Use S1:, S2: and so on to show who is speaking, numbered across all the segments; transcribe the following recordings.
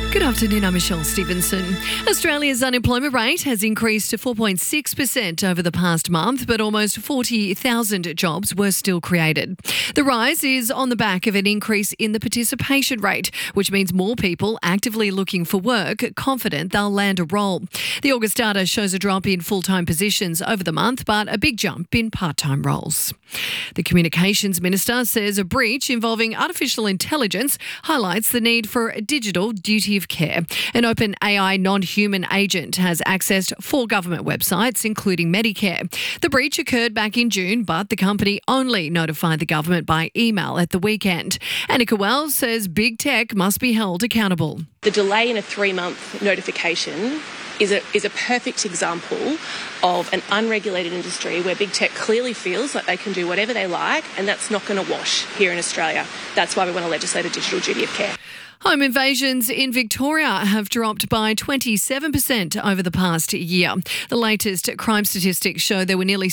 S1: Good afternoon, I'm Michelle Stevenson. Australia's unemployment rate has increased to 4.6% over the past month, but almost 40,000 jobs were still created. The rise is on the back of an increase in the participation rate, which means more people actively looking for work, confident they'll land a role. The August data shows a drop in full-time positions over the month, but a big jump in part-time roles. The Communications Minister says a breach involving artificial intelligence highlights the need for a digital duty of care. An open AI non-human agent has accessed 4 government websites, including Medicare. The breach occurred back in June, but the company only notified the government by email at the weekend. Annika Wells says big tech must be held accountable.
S2: The delay in a 3-month notification is a perfect example of an unregulated industry where big tech clearly feels like they can do whatever they like, and that's not going to wash here in Australia. That's why we want to legislate a digital duty of care.
S1: Home invasions in Victoria have dropped by 27% over the past year. The latest crime statistics show there were nearly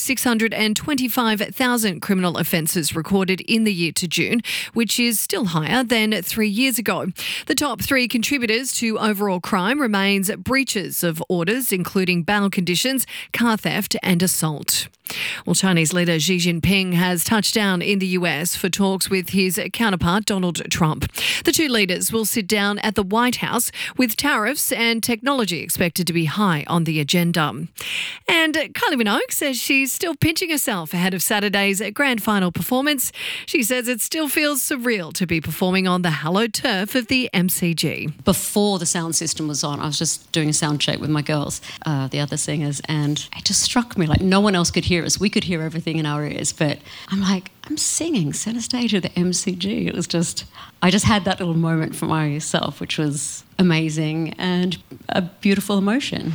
S1: 625,000 criminal offences recorded in the year to June, which is still higher than 3 years ago. The top 3 contributors to overall crime remains breaches of orders, including bail conditions, car theft and assault. Well, Chinese leader Xi Jinping has touched down in the US for talks with his counterpart Donald Trump. The two leaders will sit down at the White House with tariffs and technology expected to be high on the agenda. And Kylie Minogue says she's still pinching herself ahead of Saturday's grand final performance. She says it still feels surreal to be performing on the hallowed turf of the MCG.
S3: Before the sound system was on, I was just doing a sound check with my girls, the other singers, and it just struck me like no one else could hear us. We could hear everything in our ears, but I'm like, I'm singing centre stage of the MCG. It was just, I just had that little moment for myself, which was amazing and a beautiful emotion.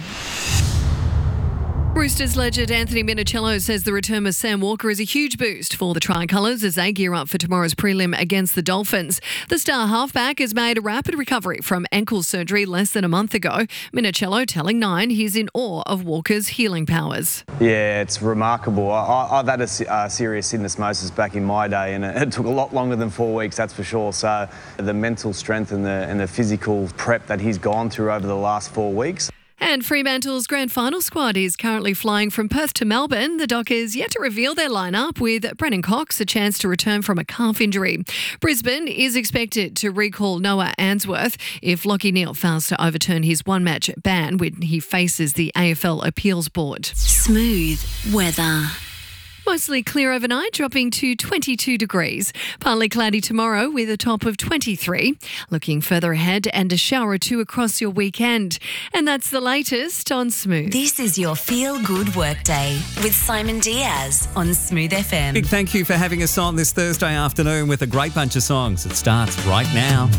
S1: Roosters legend Anthony Minichiello says the return of Sam Walker is a huge boost for the Tricolours as they gear up for tomorrow's prelim against the Dolphins. The star halfback has made a rapid recovery from ankle surgery less than a month ago. Minichiello telling Nine he's in awe of Walker's healing powers.
S4: Yeah, it's remarkable. I've had a serious syndesmosis back in my day, and it took a lot longer than 4 weeks, that's for sure. So the mental strength and the physical prep that he's gone through over the last 4 weeks.
S1: And Fremantle's grand final squad is currently flying from Perth to Melbourne. The Dockers yet to reveal their lineup, with Brennan Cox a chance to return from a calf injury. Brisbane is expected to recall Noah Answorth if Lachie Neale fails to overturn his one-match ban when he faces the AFL Appeals Board.
S5: Smooth weather.
S1: Mostly clear overnight, dropping to 22 degrees. Partly cloudy tomorrow with a top of 23. Looking further ahead, and a shower or two across your weekend. And that's the latest on Smooth.
S5: This is your feel-good workday with Simon Diaz on Smooth FM.
S6: Big thank you for having us on this Thursday afternoon with a great bunch of songs. It starts right now.